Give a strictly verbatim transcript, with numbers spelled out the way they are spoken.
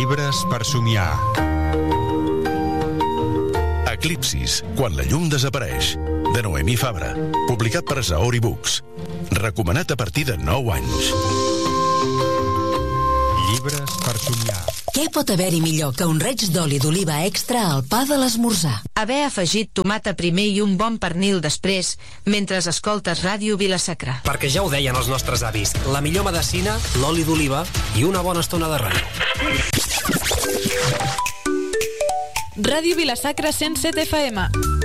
Llibres per somiar. Eclipsis, quan la llum desapareix, de Noemí Fabra, publicat per Saori Books. Recomanat a partir de nou anys. Llibres per somiar. Què pot haver-hi millor que un reig d'oli d'oliva extra al pa de l'esmorzar? Haver afegit tomata primer i un bon pernil després, mentre escoltes Ràdio Vila-sacra. Perquè ja ho deien els nostres avis, la millor medecina, l'oli d'oliva i una bona estona de ràdio. Ràdio Vila-sacra cent set F M.